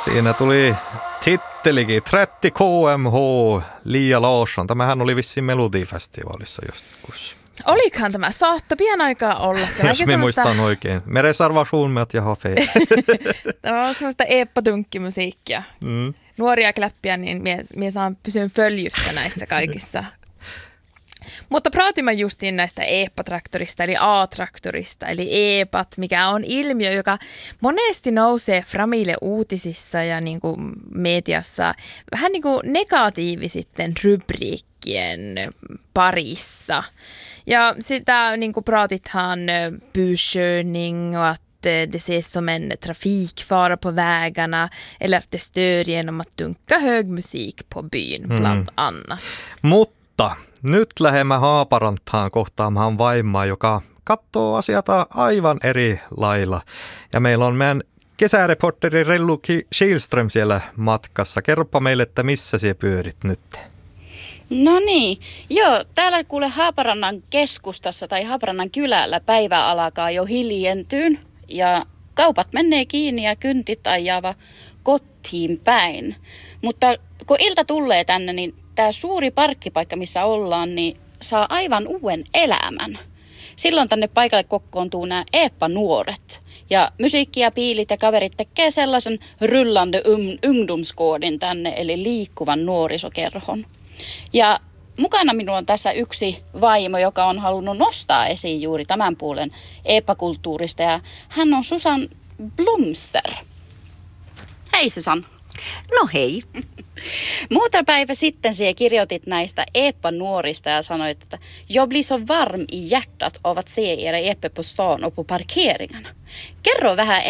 Siinä tuli tittelikin, Trätti KMH, Liia Larsson. Tämähän oli vissiin Melodifestivaalissa joskus. Olikohan tämä? Saattoi pian aikaa olla. Jos me muistan oikein. Meresarva Schulmet ja Hafe. Tämä on semmoista eeppotunkkimusiikkia. Nuoria kläppiä, niin mie saan pysyä följyssä näissä kaikissa. Mutta praatimme justiin näistä eeppatraktorista, eli A-traktorista, eli eepat, mikä on ilmiö, joka monesti nousee framille uutisissa ja niin kuin mediassa vähän niin kuin negatiivisitten rubriikkien parissa. Ja sitä niin kuin praatithan buskörning och att det ses som en trafikfara på vägarna eller att det stör genom att dunka hög musik på byn bland annat. Mutta nyt lähemmä Haaparantaan kohtaamaan vaimaa, joka katsoo asioita aivan eri lailla. Ja meillä on meidän kesäreporteri Rellu Kihlström siellä matkassa. Kerropa meille, että missä siellä pyörit nyt. No niin, joo, täällä kuule Haaparannan keskustassa tai Haaparannan kylällä päivä alkaa jo hiljentyyn ja kaupat menee kiinni ja kyntit ajava kotiin päin. Mutta kun ilta tulee tänne, niin tämä suuri parkkipaikka, missä ollaan, niin saa aivan uuden elämän. Silloin tänne paikalle kokoontuu nämä eeppa-nuoret. Ja musiikki ja piilit ja kaverit tekee sellaisen rullande ungdomsgården tänne, eli liikkuvan nuorisokerhon. Ja mukana minulla on tässä yksi vaimo, joka on halunnut nostaa esiin juuri tämän puolen eeppakulttuurista. Ja hän on Susan Blomster. Hei Susan. No hei. Muutama päivä sitten siellä kirjoitit näistä eeppa-nuorista ja sanoit, että jag blir så varm i hjärtat av att se era eppe på stan och på parkeringarna. Kerro vähän